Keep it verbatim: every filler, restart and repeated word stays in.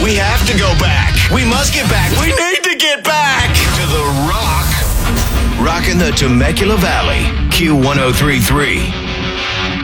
We have to go back. We must get back. We need to get back to the Rock. Rockin' the Temecula Valley. Q one oh three point three.